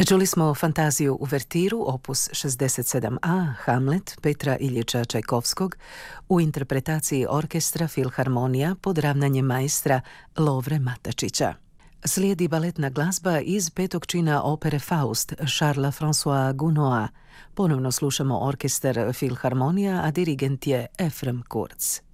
Čuli smo fantaziju uvertiru, opus 67a, Hamlet, Petra Iljiča Čajkovskog, u interpretaciji orkestra Filharmonija pod ravnanjem majstra Lovre Matačića. Slijedi baletna glazba iz petog čina opere Faust Charlesa François Gounod. Ponovno slušamo orkestar Filharmonija, a dirigent je Efrem Kurz.